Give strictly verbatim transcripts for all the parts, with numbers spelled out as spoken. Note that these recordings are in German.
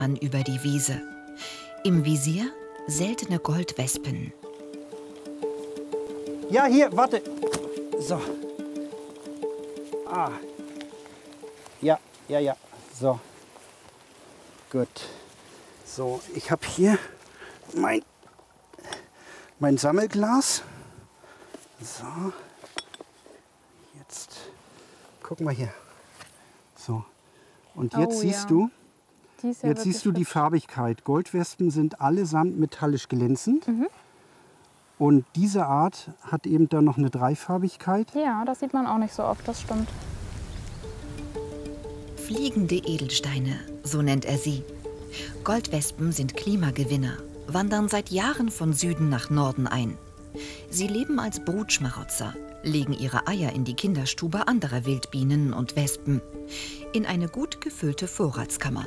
man über die Wiese. Im Visier seltene Goldwespen. Ja, hier, warte. So. Ah. Ja, ja, ja. So. Gut. So, ich habe hier mein, mein Sammelglas. So. Jetzt guck mal hier. So. Und jetzt Oh, siehst ja. du, Die ist ja jetzt wirklich siehst du die hübsch. Farbigkeit. Goldwespen sind allesamt metallisch glänzend. Mhm. Und diese Art hat eben dann noch eine Dreifarbigkeit. Ja, das sieht man auch nicht so oft, das stimmt. Fliegende Edelsteine, so nennt er sie. Goldwespen sind Klimagewinner, wandern seit Jahren von Süden nach Norden ein. Sie leben als Brutschmarotzer, legen ihre Eier in die Kinderstube anderer Wildbienen und Wespen, in eine gut gefüllte Vorratskammer.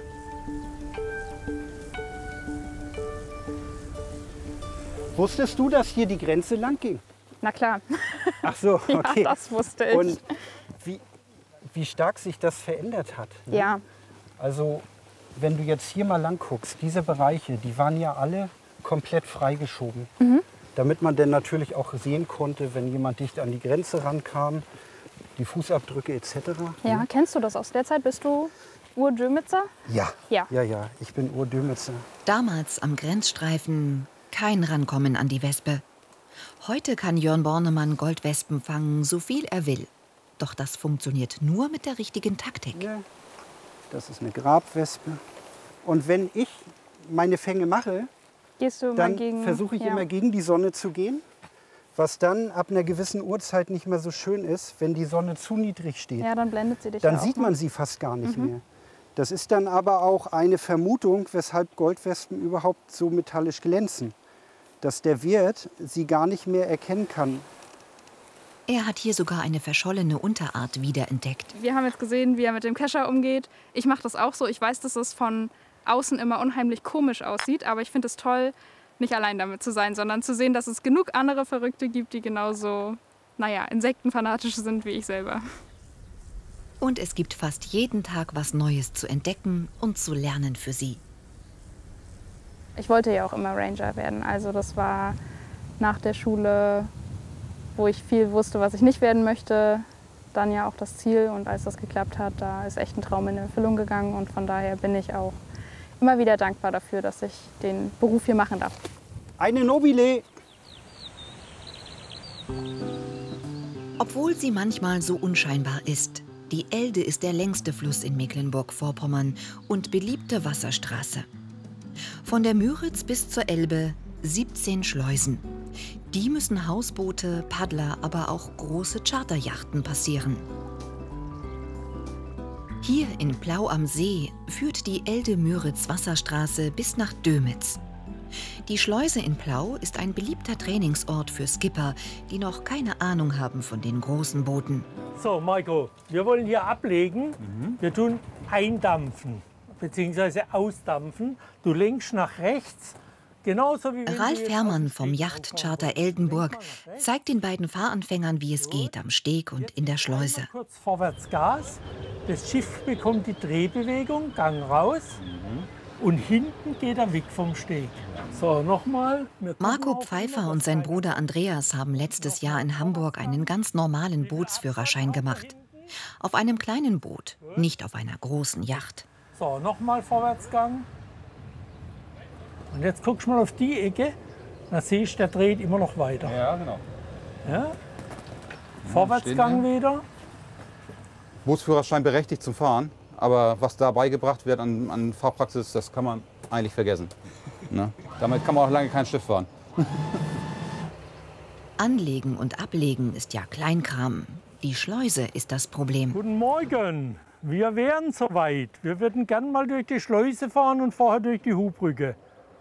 Wusstest du, dass hier die Grenze lang ging? Na klar. Ach so, okay. Ja, das wusste ich. Und wie, wie stark sich das verändert hat. Ne? Ja, Also, wenn du jetzt hier mal lang guckst, diese Bereiche, die waren ja alle komplett freigeschoben. Mhm. Damit man dann natürlich auch sehen konnte, wenn jemand dicht an die Grenze rankam, die Fußabdrücke et cetera. ja. Kennst du das aus der Zeit? Bist du Urdömitzer? Ja. Ja. Ja, ja, ich bin Urdömitzer. Damals am Grenzstreifen kein Rankommen an die Wespe. Heute kann Jörn Bornemann Goldwespen fangen, so viel er will. Doch das funktioniert nur mit der richtigen Taktik. Ja. Das ist eine Grabwespe. Und wenn ich meine Fänge mache, Gehst du mal dann gegen... versuche ich ja. immer gegen die Sonne zu gehen. Was dann ab einer gewissen Uhrzeit nicht mehr so schön ist, wenn die Sonne zu niedrig steht. Ja, dann blendet sie dich Dann ja auch sieht noch. man sie fast gar nicht mehr. Das ist dann aber auch eine Vermutung, weshalb Goldwespen überhaupt so metallisch glänzen. Dass der Wirt sie gar nicht mehr erkennen kann. Er hat hier sogar eine verschollene Unterart wiederentdeckt. Wir haben jetzt gesehen, wie er mit dem Kescher umgeht. Ich mache das auch so. Ich weiß, dass es von außen immer unheimlich komisch aussieht, aber ich finde es toll, nicht allein damit zu sein, sondern zu sehen, dass es genug andere Verrückte gibt, die genauso, naja, insektenfanatisch sind wie ich selber. Und es gibt fast jeden Tag was Neues zu entdecken und zu lernen für sie. Ich wollte ja auch immer Ranger werden. Also das war nach der Schule, wo ich viel wusste, was ich nicht werden möchte, dann ja auch das Ziel. Und als das geklappt hat, da ist echt ein Traum in Erfüllung gegangen. Und von daher bin ich auch immer wieder dankbar dafür, dass ich den Beruf hier machen darf. Eine Nobile! Obwohl sie manchmal so unscheinbar ist, die Elde ist der längste Fluss in Mecklenburg-Vorpommern und beliebte Wasserstraße. Von der Müritz bis zur Elbe siebzehn Schleusen. Die müssen Hausboote, Paddler, aber auch große Charterjachten passieren. Hier in Plau am See führt die Elde-Müritz-Wasserstraße bis nach Dömitz. Die Schleuse in Plau ist ein beliebter Trainingsort für Skipper, die noch keine Ahnung haben von den großen Booten. So, Marco, wir wollen hier ablegen. Wir tun eindampfen bzw. ausdampfen. Du lenkst nach rechts. Genauso wie wenn Ralf du jetzt Herrmann auf dem vom Steg Yachtcharter auffahren willst. Eldenburg Lenk mal nach rechts. zeigt den beiden Fahranfängern, wie es geht am Steg und in der Schleuse. Einmal kurz vorwärts Gas. Das Schiff bekommt die Drehbewegung, Gang raus. Und hinten geht er weg vom Steg. So, nochmal. Marco Pfeiffer und sein Bruder Andreas haben letztes Jahr in Hamburg einen ganz normalen Bootsführerschein gemacht. Auf einem kleinen Boot, nicht auf einer großen Yacht. So, nochmal Vorwärtsgang. Und jetzt guckst du mal auf die Ecke. Da siehst du, der dreht immer noch weiter. Ja, genau. Ja? Vorwärtsgang wieder. Bootsführerschein berechtigt zum Fahren, aber was da beigebracht wird an, an Fahrpraxis, das kann man eigentlich vergessen. Ne? Damit kann man auch lange kein Schiff fahren. Anlegen und ablegen ist ja Kleinkram. Die Schleuse ist das Problem. Guten Morgen. Wir wären soweit. Wir würden gern mal durch die Schleuse fahren und vorher durch die Hubbrücke.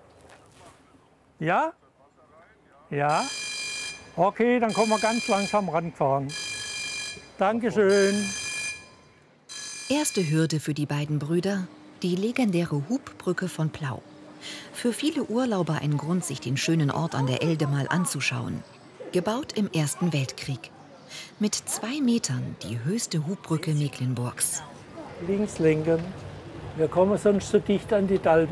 Ja? Ja? Okay, dann kommen wir ganz langsam rangefahren. Dankeschön. Erste Hürde für die beiden Brüder, die legendäre Hubbrücke von Plau. Für viele Urlauber ein Grund, sich den schönen Ort an der Elde mal anzuschauen. Gebaut im Ersten Weltkrieg. Mit zwei Metern die höchste Hubbrücke Mecklenburgs. Links lenken. Wir kommen sonst so dicht an die Dalben